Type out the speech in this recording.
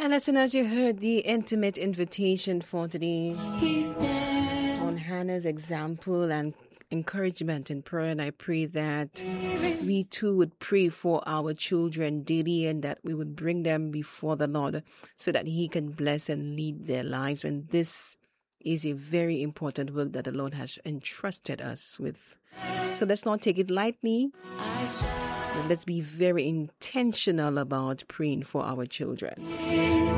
listeners, you heard the intimate invitation for today on Hannah's example and encouragement in prayer. And I pray that we too would pray for our children daily and that we would bring them before the Lord so that He can bless and lead their lives. And this is a very important work that the Lord has entrusted us with. So let's not take it lightly. Let's be very intentional about praying for our children.